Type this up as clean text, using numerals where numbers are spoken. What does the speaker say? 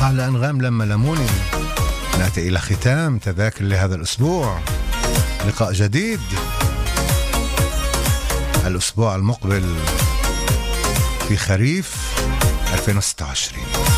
على أنغام لما لموني. نأتي إلى ختام تذاكر لهذا الأسبوع، لقاء جديد الأسبوع المقبل في خريف 2026.